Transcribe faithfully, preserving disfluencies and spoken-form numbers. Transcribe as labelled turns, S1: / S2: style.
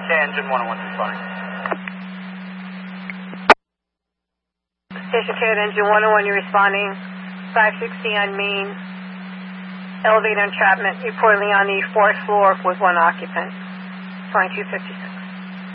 S1: Okay, engine one oh one responding.
S2: Station K at engine one oh one, you're responding. five sixty on Main. Elevator entrapment, reportedly on the fourth floor with one occupant. twenty-two fifty-six.